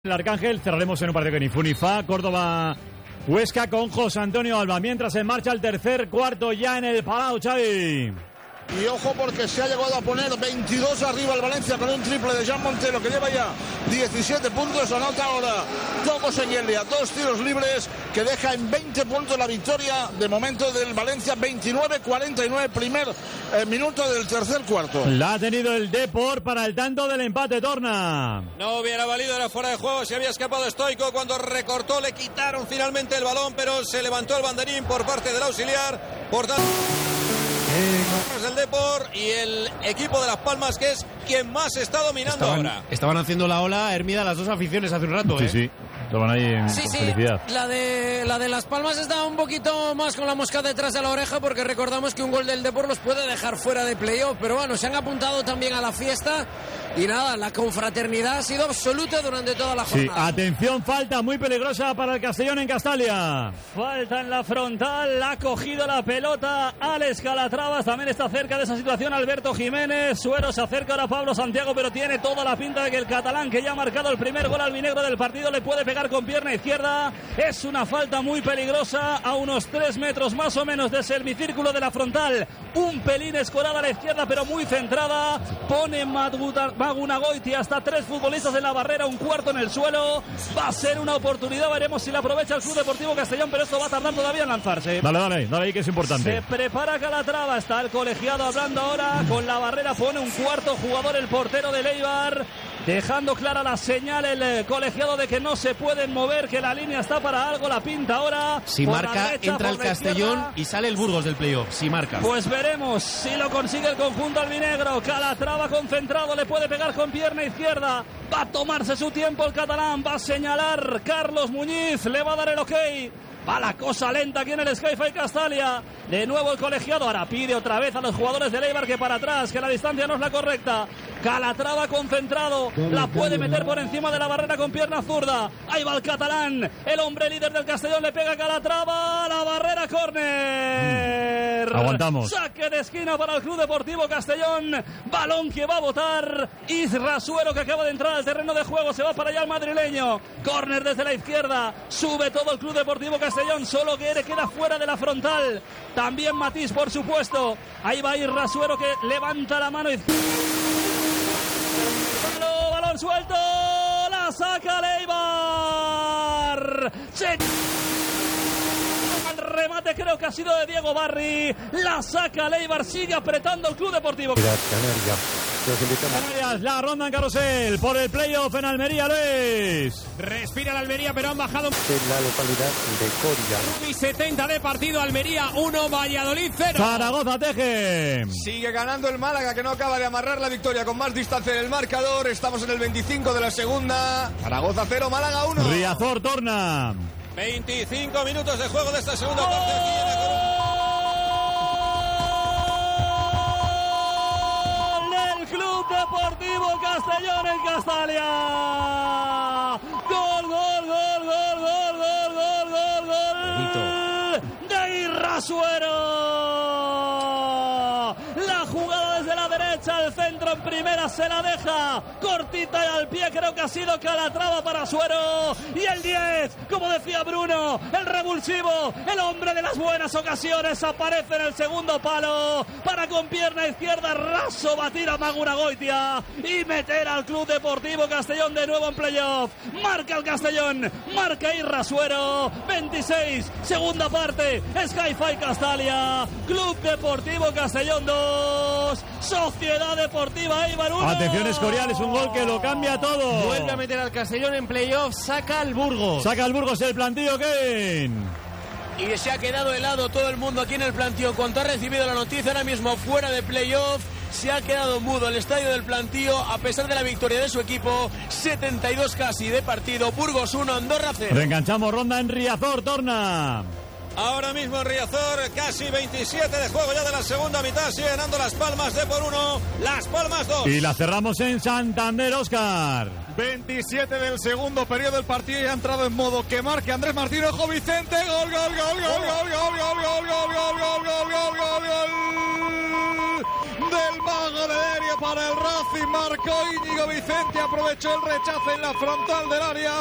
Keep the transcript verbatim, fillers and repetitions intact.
El Arcángel, cerraremos en un partido que ni fu ni fa. Córdoba, Huesca con José Antonio Alba. Mientras en marcha el tercer cuarto ya en el Palau, Xavi. Y ojo porque se ha llegado a poner veintidós arriba el Valencia con un triple de Jan Montero que lleva ya diecisiete puntos. Anota ahora Toco Seguelia, dos tiros libres que deja en veinte puntos la victoria de momento del Valencia. Veintinueve cuarenta y nueve, primer eh, minuto del tercer cuarto. La ha tenido el Depor para el tanto del empate. Torna. No hubiera valido, era fuera de juego, se había escapado Stoico. Cuando recortó le quitaron finalmente el balón, pero se levantó el banderín por parte del auxiliar. Por tanto, el Depor y el equipo de Las Palmas, que es quien más está dominando estaban, ahora. Estaban haciendo la ola, Hermida, las dos aficiones hace un rato, Sí, ¿eh? sí. Estaban ahí en Sí, sí, felicidad. la de, la de Las Palmas está un poquito más con la mosca detrás de la oreja, porque recordamos que un gol del Depor los puede dejar fuera de playoff, pero bueno, se han apuntado también a la fiesta y nada, la confraternidad ha sido absoluta durante toda la Sí, jornada. atención, falta muy peligrosa para el Castellón en Castalia. Falta en la frontal, ha cogido la pelota Alex Calatravas, también está cerca de esa situación Alberto Jiménez. Suero se acerca ahora a Pablo Santiago, pero tiene toda la pinta de que el catalán, que ya ha marcado el primer gol albinegro del partido, le puede pegar con pierna izquierda. Es una falta muy peligrosa a unos tres metros más o menos del semicírculo de la frontal. Un pelín escorada a la izquierda, pero muy centrada. Pone Magunagoiti hasta tres futbolistas en la barrera, un cuarto en el suelo. Va a ser una oportunidad, veremos si la aprovecha el Club Deportivo Castellón, pero esto va a tardar todavía en lanzarse. Dale, dale, dale ahí que es importante. Se prepara Calatrava, está el colegiado hablando ahora con la barrera, pone un cuarto jugador, el portero de Eibar, dejando clara la señal el colegiado de que no se pueden mover, que la línea está para algo, la pinta ahora. Si marca, derecha, entra el Castellón izquierda, y sale el Burgos del playoff. Si marca. Pues veremos si lo consigue el conjunto albinegro. Calatrava concentrado, le puede pegar con pierna izquierda. Va a tomarse su tiempo el catalán, va a señalar Carlos Muñiz, le va a dar el ok. Va la cosa lenta aquí en el Sky-Fi Castalia. De nuevo el colegiado ahora pide otra vez a los jugadores del Eibar que para atrás, que la distancia no es la correcta. Calatrava concentrado, la puede meter por encima de la barrera con pierna zurda. Ahí va el catalán, el hombre líder del Castellón, le pega a Calatrava, la barrera, córner. Aguantamos. Saque de esquina para el Club Deportivo Castellón. Balón que va a botar Isra Suero, que acaba de entrar al terreno de juego. Se va para allá el madrileño. Córner desde la izquierda. Sube todo el Club Deportivo Castellón, solo que queda fuera de la frontal. También Matís, por supuesto. Ahí va Isra Suero, que levanta la mano izquierda. Balón suelto, la saca Eibar. Se... El remate creo que ha sido de Diego Barri. La saca Eibar, sigue apretando el Club Deportivo Canarias. La ronda en carrusel por el playoff en Almería, Luis. Respira la Almería, pero han bajado en la localidad de Coria. Y setenta de partido, Almería uno, Valladolid cero. Zaragoza teje. Sigue ganando el Málaga, que no acaba de amarrar la victoria con más distancia en el marcador. Estamos en el veinticinco de la segunda. Zaragoza cero, Málaga uno. Riazor torna. veinticinco minutos de juego de esta segunda parte aquí en la Coruña. Club Deportivo Castellón en Castalia. Gol, gol, gol, gol, gol, gol, gol, gol, gol. Benito. De Isra Suero. La jugada desde la derecha, el centro en primera se la deja cortita y al pie, creo que ha sido Calatrava para Suero. Y el diez, como decía Bruno, el revulsivo, el hombre de las buenas ocasiones, aparece en el segundo palo para con pierna izquierda raso batir a Magunagoitia y meter al Club Deportivo Castellón de nuevo en playoff. Marca el Castellón, marca Isra Suero. Veintiséis, segunda parte, Sky-Fi Castalia, Club Deportivo Castellón dos, Sociedad Deportiva Eibar uno. Atención, Escorial, es un gol que lo cambia todo. Vuelve a meter al Castellón en playoff, saca al Burgos. Saca al Burgos el plantillo, Kevin. Y se ha quedado helado todo el mundo aquí en el plantío. Cuando ha recibido la noticia, ahora mismo fuera de playoff, se ha quedado mudo el estadio del plantío a pesar de la victoria de su equipo. setenta y dos casi de partido. Burgos uno, Andorra cero. Reenganchamos ronda en Riazor, torna. Ahora mismo en Riazor, casi veintisiete de juego ya de la segunda mitad. Sigue ganando Las Palmas de por uno. Las Palmas dos. Y la cerramos en Santander, Óscar. veintisiete del segundo periodo del partido y ha entrado en modo que marque Andrés Martín. Ojo Vicente, gol, gol, gol, gol, gol, gol, gol, gol, gol, gol, gol, gol, gol, gol, gol, gol. del mago de Derio para el Racing. Marcó Íñigo Vicente, aprovechó el rechazo en la frontal del área.